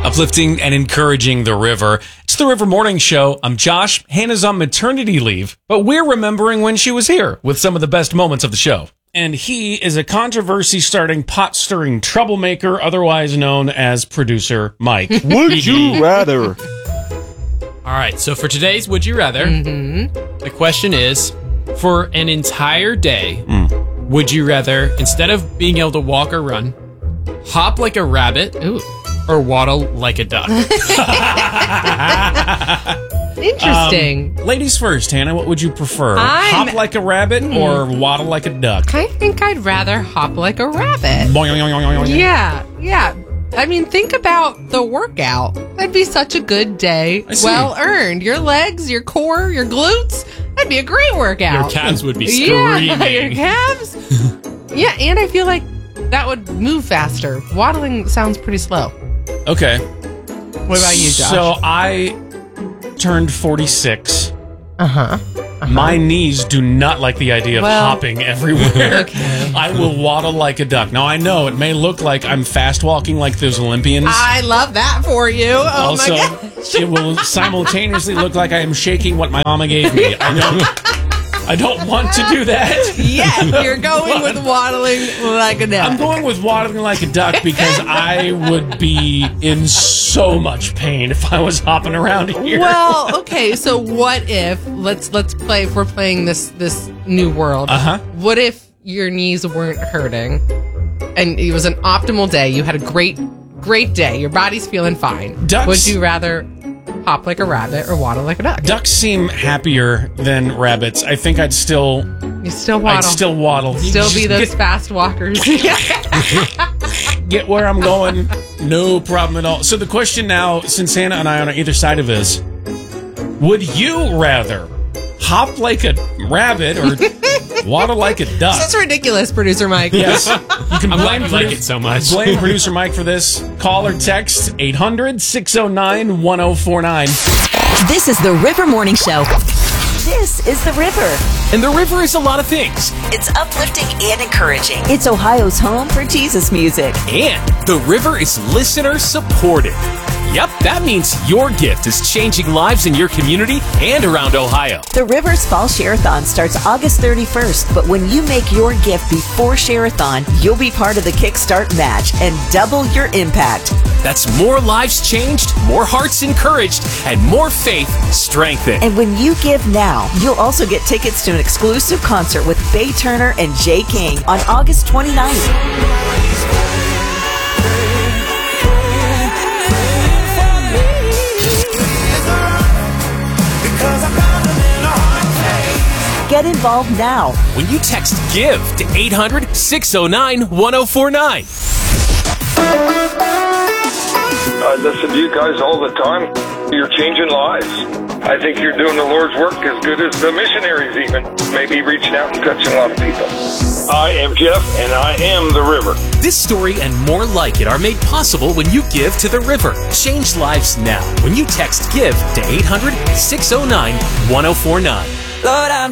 uplifting and encouraging the river. It's the River Morning Show. I'm Josh. Hannah's on maternity leave, but we're remembering when she was here with some of the best moments of the show. And he is a controversy-starting, pot-stirring troublemaker, otherwise known as Producer Mike. Would you rather? All right, so for today's Would You Rather, the question is, for an entire day, would you rather, instead of being able to walk or run, hop like a rabbit or waddle like a duck? Interesting. Ladies first, Hannah, what would you prefer? Hop like a rabbit or waddle like a duck? I think I'd rather hop like a rabbit. Boing. Yeah. I mean, think about the workout. That'd be such a good day. Well earned. Your legs, your core, your glutes. That'd be a great workout. Your calves would be screaming. Yeah, your calves. Yeah, and I feel like that would move faster. Waddling sounds pretty slow. Okay. What about you, Josh? So I turned 46. My knees do not like the idea of hopping everywhere. Okay. I will waddle like a duck. Now, I know it may look like I'm fast walking like those Olympians. I love that for you. Oh, Also, my gosh. it will simultaneously look like I am shaking what my mama gave me. I don't want to do that. Yes, you're going with waddling like a duck. I'm going with waddling like a duck because I would be in so much pain if I was hopping around here. Well, okay, so what if let's play if we're playing this new world. What if your knees weren't hurting and it was an optimal day, you had a great day, your body's feeling fine. Would you rather hop like a rabbit or waddle like a duck? Ducks seem happier than rabbits. I think I'd still waddle. I'd still waddle. Still be those fast walkers. Get where I'm going. No problem at all. So the question now, since Hannah and I are on either side of this, would you rather hop like a rabbit or waddle like a duck? This is ridiculous, Producer Mike. Yes. You can I'm glad you like it so much. Blame Producer Mike for this. Call or text 800-609-1049. This is the River Morning Show. This is the River. And the river is a lot of things. It's uplifting and encouraging. It's Ohio's home for Jesus music. And the river is listener supported. Yep, that means your gift is changing lives in your community and around Ohio. The River's Fall Share-a-thon starts August 31st, but when you make your gift before Share-a-thon, you'll be part of the Kickstart match and double your impact. That's more lives changed, more hearts encouraged, and more faith strengthened. And when you give now, you'll also get tickets to an exclusive concert with Faye Turner and Jay King on August 29th. Get involved now when you text GIVE to 800-609-1049. I listen to you guys all the time. You're changing lives. I think you're doing the Lord's work as good as the missionaries even. Maybe reaching out and touching a lot of people. I am Jeff, and I am the River. This story and more like it are made possible when you give to the river. Change lives now when you text GIVE to 800-609-1049. Lord, I'm